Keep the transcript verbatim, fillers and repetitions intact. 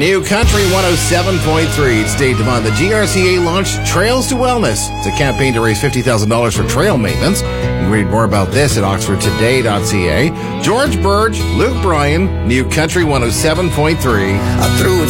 New Country one oh seven point three. It's Dave Devon. The G R C A launched Trails to Wellness. It's a campaign to raise fifty thousand dollars for trail maintenance. You can read more about this at oxford today dot c a. George Burge, Luke Bryan, New Country one oh seven point three. I threw it